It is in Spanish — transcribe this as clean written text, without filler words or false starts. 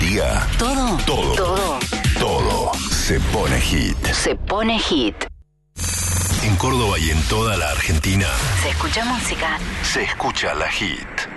diga, todo se pone hit. Se pone hit. En Córdoba y en toda la Argentina Se escucha música. se escucha la hit.